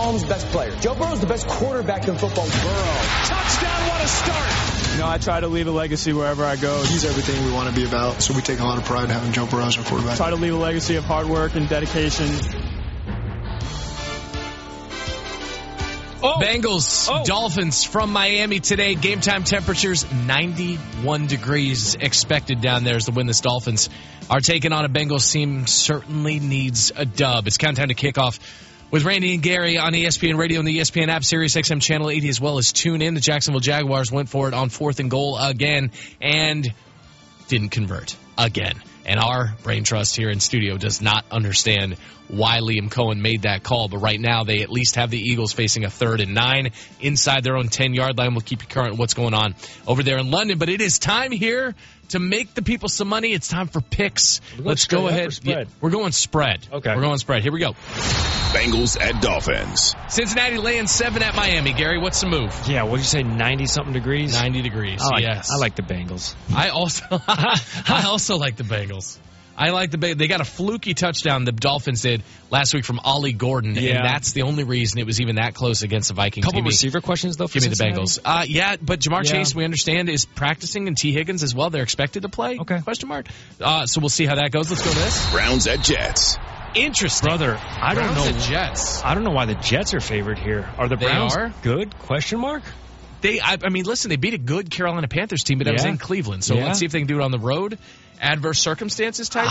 Mahomes' best player. Joe Burrow's the best quarterback in football. Burrow. Touchdown, what a start. I try to leave a legacy wherever I go. He's everything we want to be about, so we take a lot of pride having Joe Burrow as our quarterback. Try to leave a legacy of hard work and dedication. Bengals, Dolphins from Miami today. Game time temperatures 91 degrees expected down there as the winless Dolphins are taking on a Bengals team certainly needs a dub. It's countdown to kickoff with Randy and Gary on ESPN Radio and the ESPN app, Sirius XM Channel 80, as well as tune in. The Jacksonville Jaguars went for it on 4th and goal again and didn't convert again. And our brain trust here in studio does not understand why Liam Cohen made that call. But right now, they at least have the Eagles facing a 3rd and 9 inside their own 10-yard line. We'll keep you current on what's going on over there in London. But it is time here to make the people some money. It's time for picks. Let's go ahead. Yeah, we're going spread. Okay. We're going spread. Here we go. Bengals at Dolphins. Cincinnati laying 7 at Miami. Gary, what's the move? Yeah, what did you say, 90-something degrees? 90 degrees, yes. I like the Bengals. I also like the Bengals. I like they got a fluky touchdown the Dolphins did last week from Ollie Gordon, and that's the only reason it was even that close against the Vikings. Couple receiver questions, though, for Give me the Cincinnati? Bengals. But Jamar Chase, we understand, is practicing, and T. Higgins as well. They're expected to play? Okay. Question mark. So we'll see how that goes. Let's go to this. Browns at Jets. Interesting. Brother, I don't know. The Jets. I don't know why the Jets are favored here. Are the Browns good? Question mark? Listen, they beat a good Carolina Panthers team, but that was in Cleveland. So let's see if they can do it on the road. Adverse circumstances type?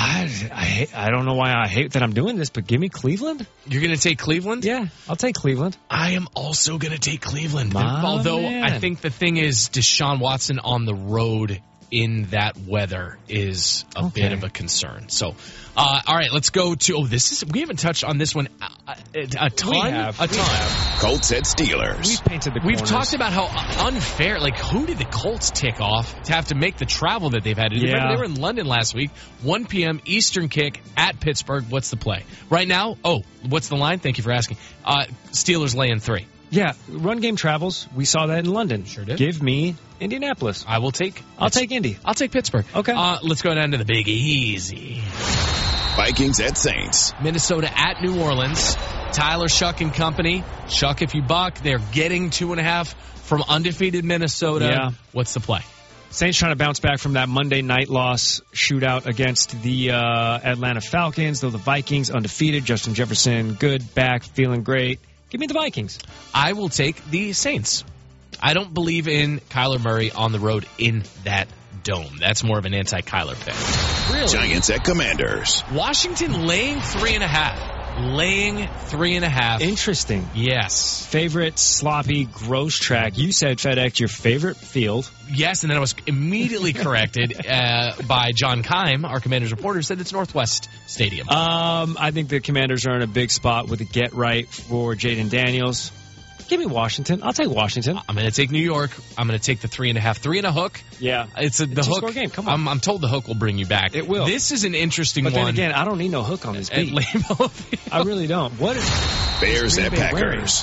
I don't know why I hate that I'm doing this, but give me Cleveland. You're going to take Cleveland? Yeah, I'll take Cleveland. I am also going to take Cleveland. Although I think the thing is Deshaun Watson on the road in that weather is a bit of a concern. So, all right, let's go to, we haven't touched on this one a ton. We have. Colts at Steelers. We've painted the corners. We've talked about how unfair, who did the Colts tick off to have to make the travel that they've had to do? Remember, they were in London last week, 1 p.m. Eastern kick at Pittsburgh. What's the play? Right now, what's the line? Thank you for asking. Steelers laying 3. Yeah, run game travels. We saw that in London. Sure did. Give me Indianapolis. I'll take Indy. I'll take Pittsburgh. Okay. Let's go down to the Big Easy. Vikings at Saints. Minnesota at New Orleans. Tyler Shuck and company. Shuck if you buck. They're getting 2.5 from undefeated Minnesota. Yeah. What's the play? Saints trying to bounce back from that Monday night loss shootout against the Atlanta Falcons. Though the Vikings undefeated. Justin Jefferson good, back, feeling great. Give me the Vikings. I will take the Saints. I don't believe in Kyler Murray on the road in that dome. That's more of an anti-Kyler pick. Really? Giants at Commanders. Washington laying 3.5. Laying 3.5. Interesting. Yes. Favorite sloppy, gross track. You said FedEx, your favorite field. Yes, and then I was immediately corrected by John Keim, our Commanders reporter, who said it's Northwest Stadium. I think the Commanders are in a big spot with a get right for Jaden Daniels. Give me Washington. I'll take Washington. I'm going to take New York. I'm going to take the 3.5. 3 and a hook. Yeah. It's the hook. Score game. Come on. I'm told the hook will bring you back. It will. This is an interesting one. But then again, I don't need no hook on this beat. I really don't. What is Bears at Packers.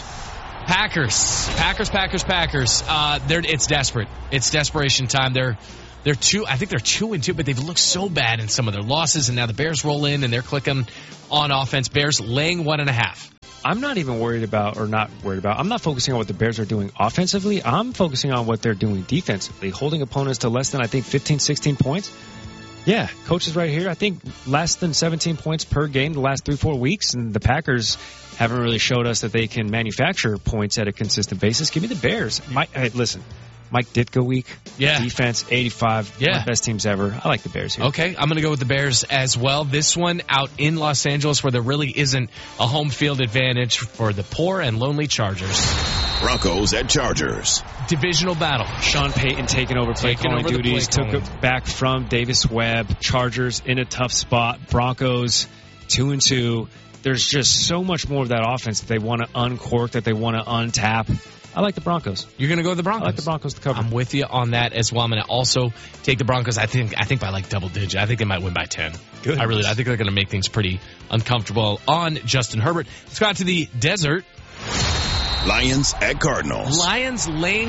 Packers. It's desperate. It's desperation time. I think they're 2-2, but they've looked so bad in some of their losses, and now the Bears roll in and they're clicking on offense. Bears laying 1.5. I'm not even I'm not focusing on what the Bears are doing offensively. I'm focusing on what they're doing defensively, holding opponents to less than, I think, 15, 16 points. Yeah, coach is right here. I think less than 17 points per game the last 3-4 weeks, and the Packers haven't really showed us that they can manufacture points at a consistent basis. Give me the Bears. Mike Ditka week. Yeah. Defense, 85. Yeah. One of the best teams ever. I like the Bears here. Okay, I'm going to go with the Bears as well. This one out in Los Angeles where there really isn't a home field advantage for the poor and lonely Chargers. Broncos at Chargers. Divisional battle. Sean Payton taking over play calling duties. Took it back from Davis Webb. Chargers in a tough spot. Broncos 2-2. There's just so much more of that offense that they want to uncork, that they want to untap. I like the Broncos. You're going to go with the Broncos? I like the Broncos to cover. I'm with you on that as well. I'm going to also take the Broncos. I think by like double digit. I think they might win by 10. Good. I think they're going to make things pretty uncomfortable on Justin Herbert. Let's go out to the desert. Lions at Cardinals. Lions laying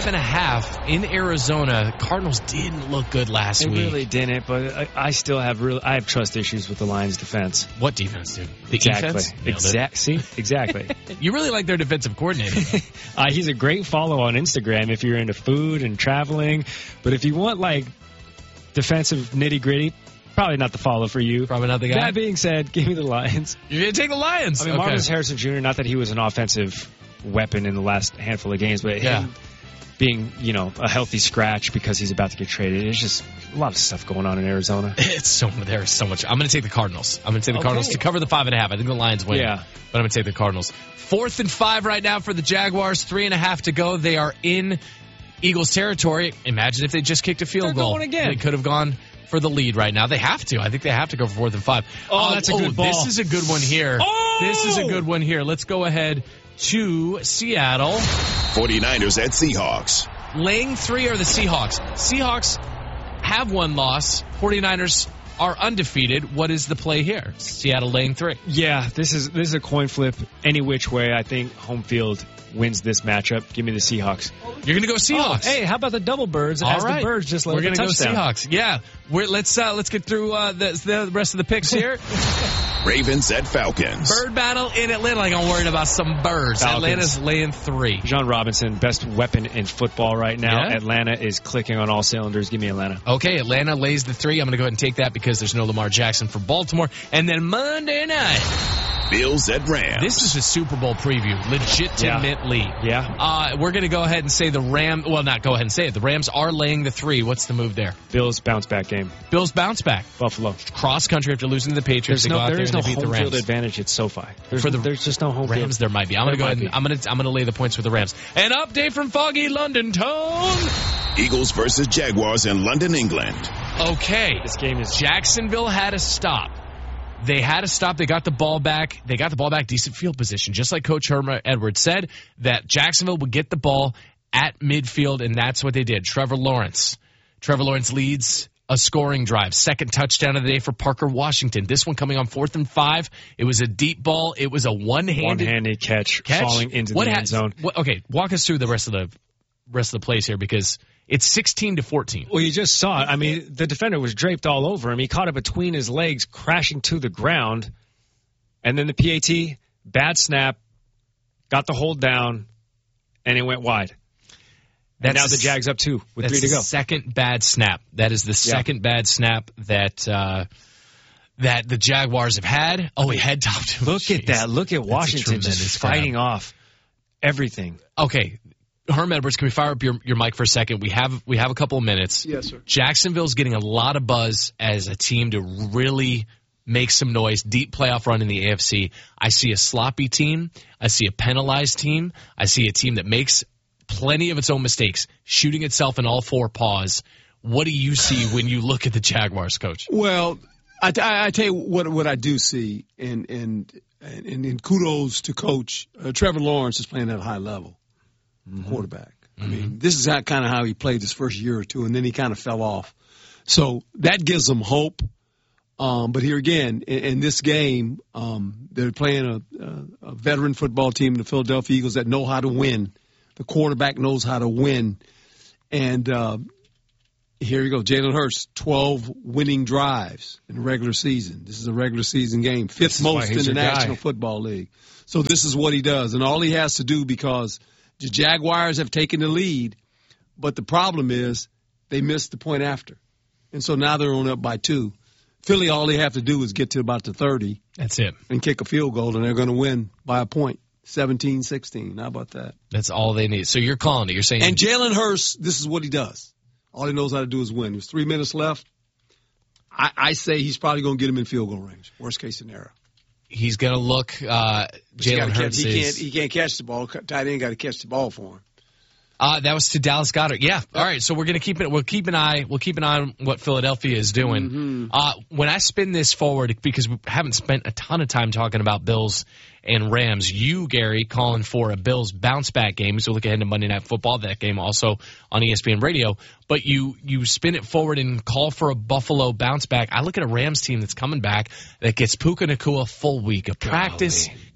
5.5 in Arizona. Cardinals didn't look good last week. They really didn't, but I still have I have trust issues with the Lions defense. What defense, dude? The Exactly. defense? See? Exactly. You really like their defensive coordinator. He's a great follow on Instagram if you're into food and traveling. But if you want, like, defensive nitty-gritty, probably not the follow for you. Probably not the guy. That being said, give me the Lions. You're going to take the Lions. I mean, Okay. Marcus Harrison Jr., not that he was an offensive weapon in the last handful of games, but him being, a healthy scratch because he's about to get traded. There's just a lot of stuff going on in Arizona. There's so much. I'm going to take the Cardinals. I'm going to take the Cardinals to cover the 5.5. I think the Lions win. Yeah. But I'm going to take the Cardinals. 4th and 5 right now for the Jaguars. 3.5 to go. They are in Eagles territory. Imagine if they just kicked a field They're goal. going again. They could have gone for the lead right now. They have to. I think they have to go for 4th and 5. Oh, that's a good ball. This is a good one here. Oh! This is a good one here. Let's go ahead to Seattle. 49ers at Seahawks. Laying 3 are the Seahawks. Seahawks have one loss. 49ers are undefeated. What is the play here? Seattle laying 3. Yeah, this is a coin flip any which way. I think home field wins this matchup. Give me the Seahawks. You're going to go Seahawks. Oh, hey, how about the double birds? All As right. the birds just let We're going to go Seahawks. Yeah. Let's get through the rest of the picks here. Ravens at Falcons. Bird battle in Atlanta. Like I'm worried about some birds. Falcons. Atlanta's laying 3. John Robinson, best weapon in football right now. Yeah. Atlanta is clicking on all cylinders. Give me Atlanta. Okay, Atlanta lays the 3. I'm going to go ahead and take that because there's no Lamar Jackson for Baltimore. And then Monday night, Bills at Rams. this is a Super Bowl preview. Legitimately. Yeah. We're going to go ahead and say the Rams. Well, not go ahead and say it. The Rams are laying the 3. What's the move there? Bills bounce back game. Bills bounce back. Buffalo. Cross country after losing to the Patriots. There is no beat the home Rams. field advantage at SoFi. For the There's just no home Rams, field. there might be. I'm going to go There ahead might and I'm going to lay the points for the Rams. An update from foggy London town. Eagles versus Jaguars in London, England. Okay. This game is Jacksonville had to stop. They had to stop. They got the ball back. They got the ball back, decent field position. Just like Coach Herman Edwards said, that Jacksonville would get the ball at midfield, and that's what they did. Trevor Lawrence leads a scoring drive. Second touchdown of the day for Parker Washington. This one coming on 4th and 5. It was a deep ball. It was a one-handed catch falling into the end zone. Okay, walk us through the rest of the plays here because it's 16-14. Well, you just saw it. I mean, the defender was draped all over him. He caught it between his legs, crashing to the ground. And then the PAT, bad snap, got the hold down, and it went wide. And now the Jags up 2 with 3 to go. Second bad snap. That is the second bad snap that the Jaguars have had. Oh, he head topped him. Look at that. Look at Washington just fighting off everything. Okay. Herm Edwards, can we fire up your mic for a second? We have a couple of minutes. Yes, sir. Jacksonville's getting a lot of buzz as a team to really make some noise. Deep playoff run in the AFC. I see a sloppy team. I see a penalized team. I see a team that makes plenty of its own mistakes, shooting itself in all 4 paws. What do you see when you look at the Jaguars, Coach? Well, I tell you what I do see, and kudos to Coach Trevor Lawrence is playing at a high level, quarterback. I mean, this is kind of how he played his first year or two, and then he kind of fell off. So that gives them hope. But here again, in this game, they're playing a veteran football team, the Philadelphia Eagles, that know how to win. The quarterback knows how to win. And here you go. Jalen Hurts, 12 winning drives in the regular season. This is a regular season game. 5th most in the National Football League. So this is what he does. And all he has to do, because the Jaguars have taken the lead, but the problem is they missed the point after. And so now they're on up by 2. Philly, all they have to do is get to about the 30. That's it. And kick a field goal, and they're going to win by a point. 17-16. How about that? That's all they need. So you're calling it. You're saying. And Jalen Hurts, this is what he does. All he knows how to do is win. There's 3 minutes left. I say he's probably going to get him in field goal range. Worst case scenario. He's going to look. Jalen Hurts he can't catch the ball. Tight end got to catch the ball for him. That was to Dallas Goedert. Yeah. All right. So we're going to keep it. We'll keep an eye on what Philadelphia is doing. When I spin this forward, because we haven't spent a ton of time talking about Bills and Rams, you, Gary, calling for a Bills bounce back game. So look ahead to Monday Night Football. That game also on ESPN Radio. But you spin it forward and call for a Buffalo bounce back. I look at a Rams team that's coming back that gets Puka Nacua full week of practice,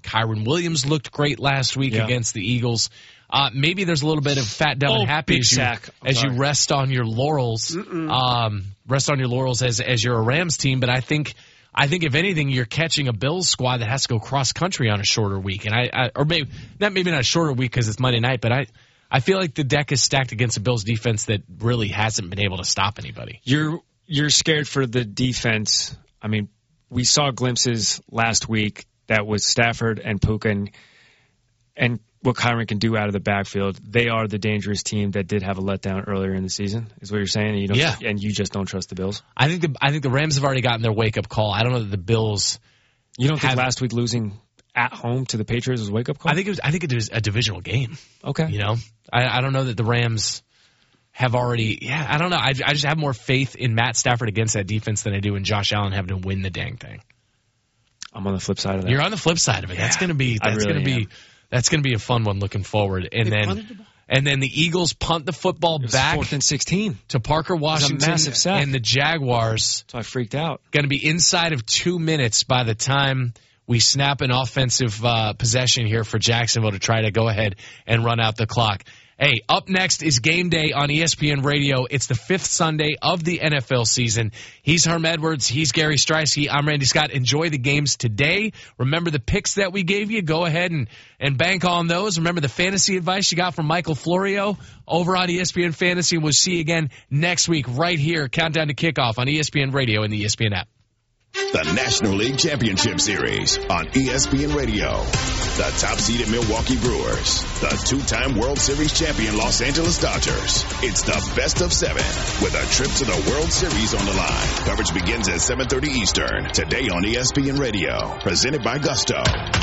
Kyron Williams looked great last week against the Eagles. Maybe there's a little bit of fat, dumb, and happy as you rest on your laurels. Rest on your laurels as you're a Rams team. But I think if anything, you're catching a Bills squad that has to go cross country on a shorter week, and maybe not a shorter week because it's Monday night. But I feel like the deck is stacked against a Bills defense that really hasn't been able to stop anybody. You're scared for the defense. I mean, we saw glimpses last week that was Stafford and Puka and what Kyron can do out of the backfield. They are the dangerous team that did have a letdown earlier in the season, is what you're saying? And you just don't trust the Bills? I think the Rams have already gotten their wake-up call. I don't know that the Bills... You don't think last week llosing at home to the Patriots was a wake-up call? I think it was a divisional game. Okay. I don't know that the Rams have already... Yeah, I don't know. I just have more faith in Matt Stafford against that defense than I do in Josh Allen having to win the dang thing. I'm on the flip side of that. You're on the flip side of it. Yeah, that's going to be a fun one looking forward. And then the Eagles punt the football back 4th and 16 to Parker Washington and the Jaguars. So I freaked out. Going to be inside of 2 minutes by the time we snap an offensive possession here for Jacksonville to try to go ahead and run out the clock. Hey, up next is Game Day on ESPN Radio. It's the 5th Sunday of the NFL season. He's Herm Edwards. He's Gary Streisky. I'm Randy Scott. Enjoy the games today. Remember the picks that we gave you. Go ahead and bank on those. Remember the fantasy advice you got from Michael Florio over on ESPN Fantasy. We'll see you again next week right here. Countdown to kickoff on ESPN Radio and the ESPN app. The National League Championship Series on ESPN Radio. The top-seeded Milwaukee Brewers. The 2-time World Series champion Los Angeles Dodgers. It's the best of 7 with a trip to the World Series on the line. Coverage begins at 7:30 Eastern. Today on ESPN Radio. Presented by Gusto.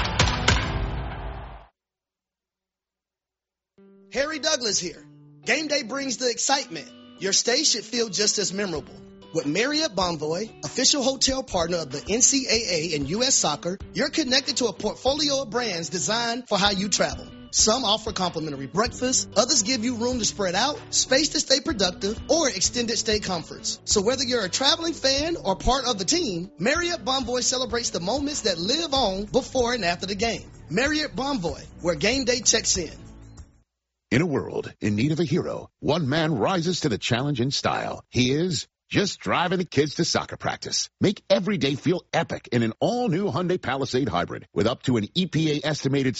Harry Douglas here. Game Day brings the excitement. Your stay should feel just as memorable. With Marriott Bonvoy, official hotel partner of the NCAA and U.S. Soccer, you're connected to a portfolio of brands designed for how you travel. Some offer complimentary breakfast, others give you room to spread out, space to stay productive, or extended stay comforts. So whether you're a traveling fan or part of the team, Marriott Bonvoy celebrates the moments that live on before and after the game. Marriott Bonvoy, where game day checks in. In a world in need of a hero, one man rises to the challenge in style. He is just driving the kids to soccer practice. Make every day feel epic in an all-new Hyundai Palisade Hybrid with up to an EPA-estimated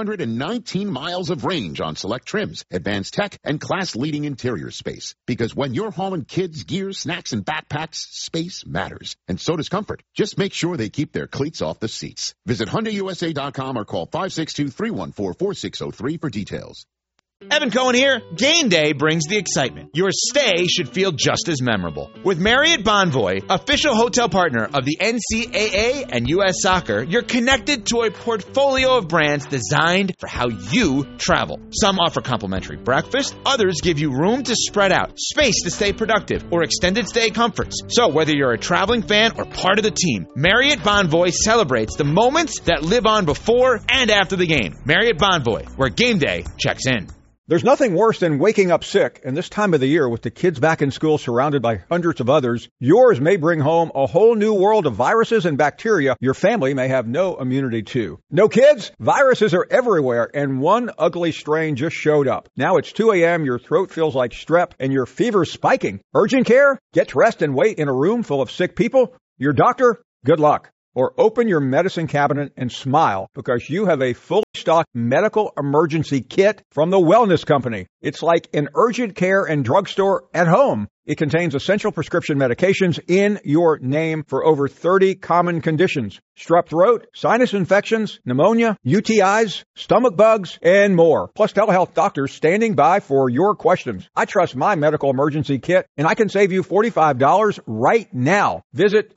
619 miles of range on select trims, advanced tech, and class-leading interior space. Because when you're hauling kids, gear, snacks, and backpacks, space matters. And so does comfort. Just make sure they keep their cleats off the seats. Visit HyundaiUSA.com or call 562-314-4603 for details. Evan Cohen here. Game Day brings the excitement. Your stay should feel just as memorable. With Marriott Bonvoy, official hotel partner of the NCAA and U.S. Soccer, you're connected to a portfolio of brands designed for how you travel. Some offer complimentary breakfast, others give you room to spread out, space to stay productive, or extended stay comforts. So whether you're a traveling fan or part of the team, Marriott Bonvoy celebrates the moments that live on before and after the game. Marriott Bonvoy, where Game Day checks in. There's nothing worse than waking up sick, and this time of the year with the kids back in school surrounded by hundreds of others, yours may bring home a whole new world of viruses and bacteria your family may have no immunity to. No kids? Viruses are everywhere, and one ugly strain just showed up. Now it's 2 a.m., your throat feels like strep, and your fever's spiking. Urgent care? Get dressed and wait in a room full of sick people? Your doctor? Good luck. Or open your medicine cabinet and smile because you have a fully stocked medical emergency kit from the Wellness Company. It's like an urgent care and drugstore at home. It contains essential prescription medications in your name for over 30 common conditions. Strep throat, sinus infections, pneumonia, UTIs, stomach bugs, and more. Plus telehealth doctors standing by for your questions. I trust my medical emergency kit, and I can save you $45 right now. Visit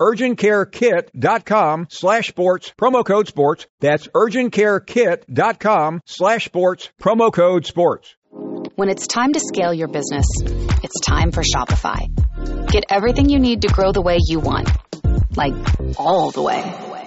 urgentcarekit.com/sports, promo code sports. That's urgentcarekit.com/sports, promo code sports. When it's time to scale your business, it's time for Shopify. Get everything you need to grow the way you want. Like, all the way.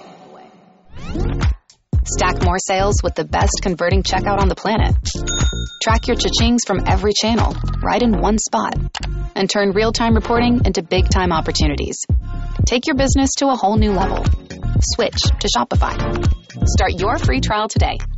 Stack more sales with the best converting checkout on the planet. Track your cha-chings from every channel, right in one spot. And turn real-time reporting into big-time opportunities. Take your business to a whole new level. Switch to Shopify. Start your free trial today